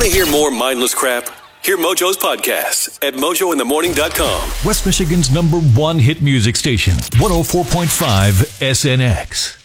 Want to hear more mindless crap? Hear Mojo's podcast at mojointhemorning.com. West Michigan's #1 hit music station, 104.5 SNX.